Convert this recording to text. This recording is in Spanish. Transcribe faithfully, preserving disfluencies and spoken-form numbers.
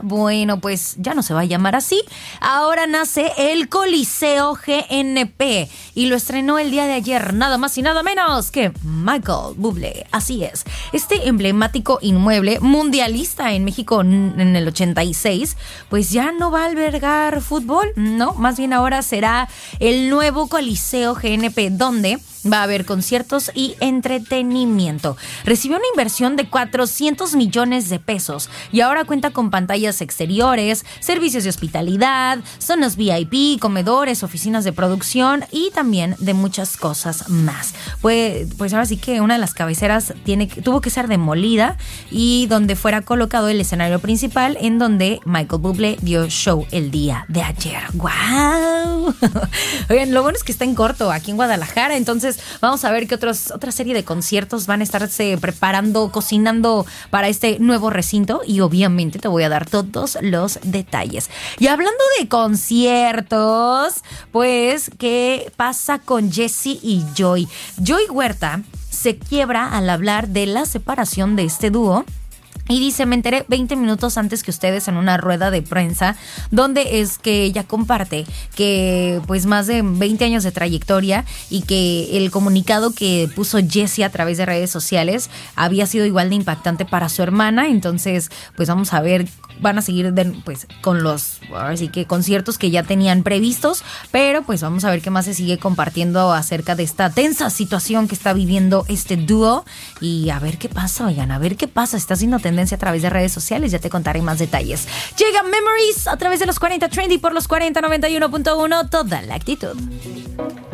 Bueno, pues ya no se va a llamar así. Ahora nace el Coliseo G N P y lo estrenó el día de ayer, nada más y nada menos que Michael Bublé. Así es. Este emblemático inmueble mundialista en México en el ochenta y seis, pues ya no va a albergar fútbol, no, más bien ahora será el nuevo Coliseo G N P, donde va a haber conciertos y entretenimiento. Recibió una inversión de cuatrocientos millones de pesos y ahora cuenta con pantallas exteriores, servicios de hospitalidad, zonas V I P, comedores, oficinas de producción y también de muchas cosas más. Pues, pues ahora sí que una de las cabeceras tiene, tuvo que ser demolida y donde fuera colocado el escenario principal, en donde Michael Bublé dio show el día de ayer. ¡Wow! Oigan, lo bueno es que está en corto aquí en Guadalajara, entonces vamos a ver qué otros, otra serie de conciertos van a estarse preparando, cocinando para este nuevo recinto y obviamente te voy a dar todos los detalles. Y hablando de conciertos, pues, ¿qué pasa con Jessie y Joy? Joy Huerta se quiebra al hablar de la separación de este dúo. Y dice, me enteré veinte minutos antes que ustedes en una rueda de prensa, donde es que ella comparte que pues más de veinte años de trayectoria y que el comunicado que puso Jessie a través de redes sociales había sido igual de impactante para su hermana. Entonces, pues vamos a ver, van a seguir de, pues con los así que conciertos que ya tenían previstos, pero pues vamos a ver qué más se sigue compartiendo acerca de esta tensa situación que está viviendo este dúo y a ver qué pasa, oigan, a ver qué pasa, está haciendo tendencia a través de redes sociales, ya te contaré más detalles. Llega Memories a través de los cuarenta Trendy por los cuarenta noventa y uno punto uno, toda la actitud.